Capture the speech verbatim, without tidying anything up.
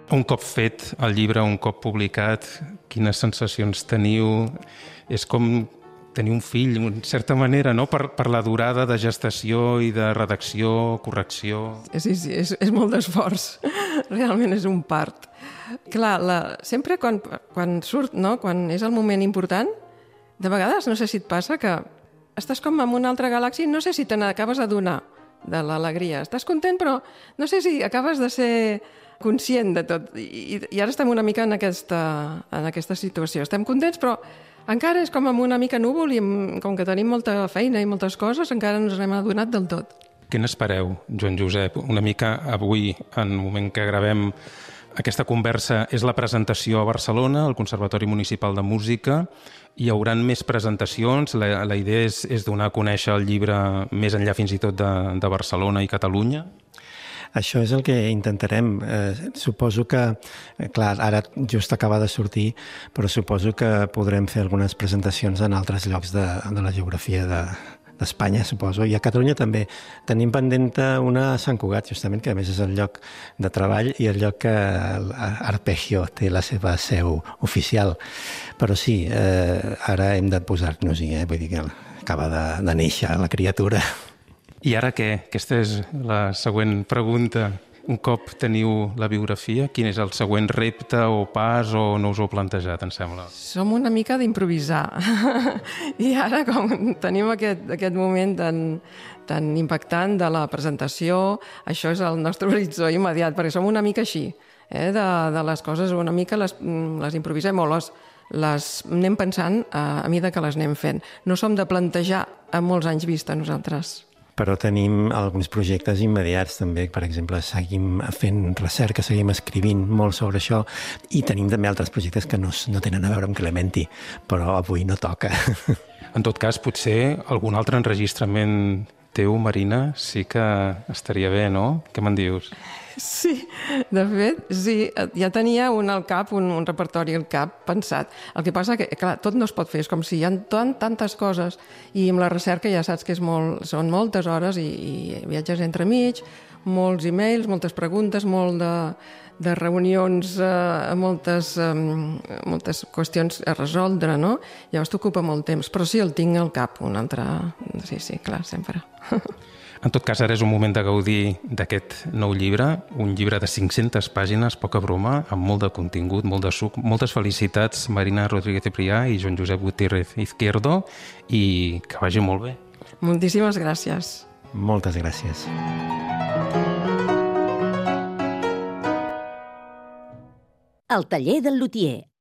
Un cop fet el llibre, un cop publicat, quines sensacions teniu? És com tenir un fill, en certa manera, no? Per, per la durada de gestació i de redacció, correcció... Sí, sí, és, és molt d'esforç. Realment és un part. Clar, la, sempre quan, quan surt, no? Quan és el moment important, de vegades no sé si et passa que estàs com en una altra galàxia i no sé si te n'acabes d'adonar de l'alegria. Estàs content, però no sé si acabes de ser conscient de tot. I, i ara estem una mica en aquesta, en aquesta situació. Estem contents, però encara és com amb una mica núvol i com que tenim molta feina i moltes coses, encara no ens n'hem adonat del tot. Què n'espereu, Joan Josep? Una mica avui, en el moment que gravem aquesta conversa, és la presentació a Barcelona, al Conservatori Municipal de Música. Hi haurà més presentacions. La, la idea és, és donar a conèixer el llibre més enllà fins i tot de, de Barcelona i Catalunya. Això és el que intentarem. Eh, suposo que, clar, ara just acaba de sortir, però suposo que podrem fer algunes presentacions en altres llocs de, de la geografia de, d'Espanya, suposo, i a Catalunya també. Tenim pendent una a Sant Cugat, justament, que a més és el lloc de treball i el lloc que Arpeggio té la seva seu oficial. Però sí, eh, ara hem de posar-nos-hi, eh? Vull dir que acaba de, de néixer la criatura. I ara què? Aquesta és la següent pregunta. Un cop teniu la biografia, quin és el següent repte o pas, o no us ho heu plantejat, em sembla? Som una mica d'improvisar. I ara, com tenim aquest, aquest moment tan, tan impactant de la presentació, això és el nostre horitzó immediat, perquè som una mica així, eh? de, de les coses una mica les, les improvisem o les, les anem pensant a, a mida que les anem fent. No som de plantejar a molts anys vista nosaltres. Però tenim alguns projectes immediats també. Per exemple, seguim fent recerca, seguim escrivint molt sobre això i tenim també altres projectes que no, no tenen a veure amb Clementi, però avui no toca. En tot cas, potser algun altre enregistrament teu, Marina, sí que estaria bé, no? Què me'n dius? Sí, de fet, sí, ja tenia un al cap, un, un repertori al cap pensat. El que passa que, clar, tot no es pot fer, és com si hi ha tant, tantes coses i amb la recerca ja saps que és molt, són moltes hores i, i viatges entremig, molts e-mails, moltes preguntes, molt de, de reunions, eh, moltes, eh, moltes qüestions a resoldre, no? Llavors t'ocupa molt temps, però sí, el tinc al cap, un altre... Sí, sí, clar, sempre. En tot cas, ara és un moment de gaudir d'aquest nou llibre, un llibre de cinc-centes pàgines, poca broma, amb molt de contingut, molt de suc. Moltes felicitats, Marina Rodríguez Ciprià i Joan Josep Gutiérrez Izquierdo, i que vagi molt bé. Moltíssimes gràcies. Moltes gràcies. El taller del lutier.